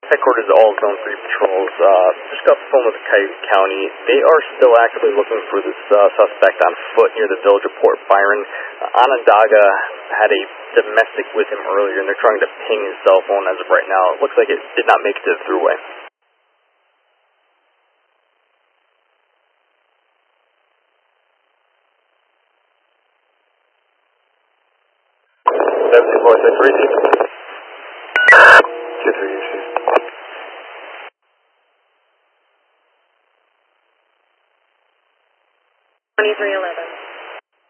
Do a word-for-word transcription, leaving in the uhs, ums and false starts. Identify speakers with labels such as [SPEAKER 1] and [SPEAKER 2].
[SPEAKER 1] Headquarters to all Zone three patrols. Uh, just got the phone with Cayuga County. They are still actively looking for this uh, suspect on foot near the village of Port Byron. Uh, Onondaga had a domestic with him earlier, and they're trying to ping his cell phone as of right now. It looks like it did not make it to the thruway. seven two four six, receive. two three, receive.
[SPEAKER 2] twenty-three eleven.